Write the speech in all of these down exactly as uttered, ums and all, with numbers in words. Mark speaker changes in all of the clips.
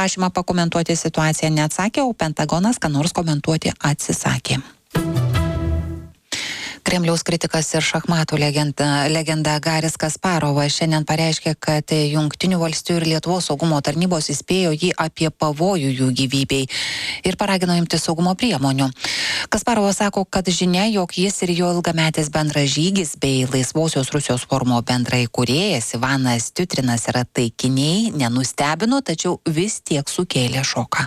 Speaker 1: prašymą pakomentuoti situaciją neatsakė, o Pentagonas ką nors komentuoti atsisakė. Kremliaus kritikas ir šachmatų legenda, legenda Garis Kasparovas šiandien pareiškė, kad Jungtinių valstijų ir Lietuvos saugumo tarnybos įspėjo jį apie pavojų jų gyvybei ir paragino imtis saugumo priemonių. Kasparovas sako, kad žinia, jog jis ir jo ilgametis bendražygis bei Laisvosios Rusijos forumo bendraįkūrėjas Ivanas Tiutrinas yra taikiniai, nenustebino, tačiau vis tiek sukėlė šoką.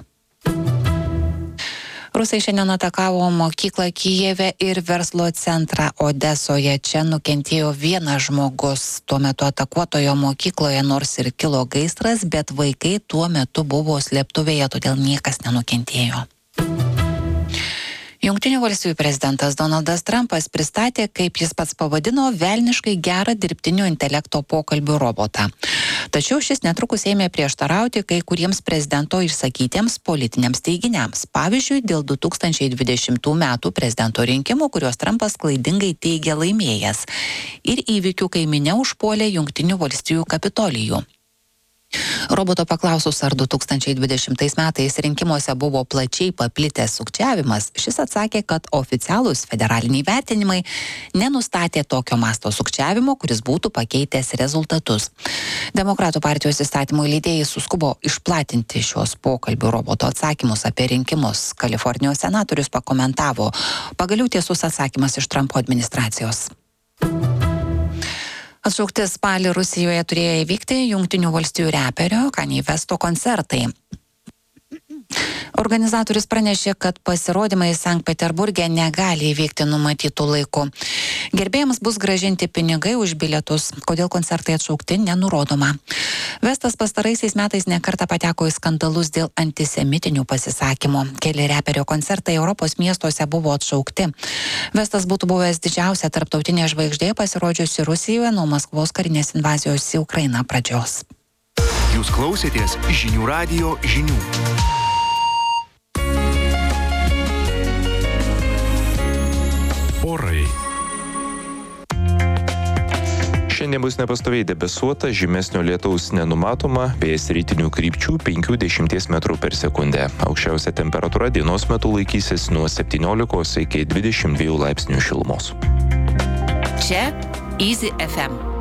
Speaker 1: Rusai šiandien atakavo mokyklą Kijeve ir verslo centrą Odesoje. Čia nukentėjo vienas žmogus. Tuo metu atakuotojo mokykloje nors ir kilo gaisras, bet vaikai tuo metu buvo slėptuvėje, todėl niekas nenukentėjo. Jungtinių valstijų prezidentas Donaldas Trumpas pristatė, kaip jis pats pavadino, velniškai gerą dirbtinio intelekto pokalbių robotą. Tačiau šis netrukus ėmė prieštarauti kai kuriems prezidento išsakytiems politiniams teiginiams. Pavyzdžiui, dėl du tūkstančiai dvidešimtų metų prezidento rinkimų, kuriuos Trumpas klaidingai teigė laimėjęs. Ir įvykių, kai minia užpuolė Jungtinių valstijų Kapitolijų. Roboto paklausus, ar du tūkstančiai dvidešimtais metais rinkimuose buvo plačiai paplitęs sukčiavimas, šis atsakė, kad oficialūs federaliniai vertinimai nenustatė tokio masto sukčiavimo, kuris būtų pakeitęs rezultatus. Demokratų partijos įstatymų leidėjai suskubo išplatinti šios pokalbių roboto atsakymus apie rinkimus. Kalifornijos senatorius pakomentavo, pagaliau tiesus atsakymas iš Trumpo administracijos. Atšaukti spalį Rusijoje turėjo įvykti Jungtinių valstijų reperio Kanye Westo koncertai. Organizatorius pranešė, kad pasirodymai Sankt Peterburge negali įvykti numatytų laiku. Gerbėjams bus grąžinti pinigai už bilietus, kodėl koncertai atšaukti nenurodoma. Vestas pastaraisiais metais nekartą pateko į skandalus dėl antisemitinių pasisakymų. Keli reperio koncertai Europos miestuose buvo atšaukti. Vestas būtų buvęs didžiausia tarptautinė žvaigždė pasirodžiusi Rusijoje nuo Maskvos karinės invazijos į Ukrainą pradžios.
Speaker 2: Jūs klausėtės Žinių radijo žinių. Orai. Šiandien bus nepastoviai debesuota, žymesnio lietaus nenumatoma, vėjas rytinių krypčių penki iki dešimties metrų per sekundę. Aukščiausia temperatūra dienos metu laikysis nuo septyniolikos iki dvidešimt dviejų laipsnių šilumos.
Speaker 3: Čia Easy F M.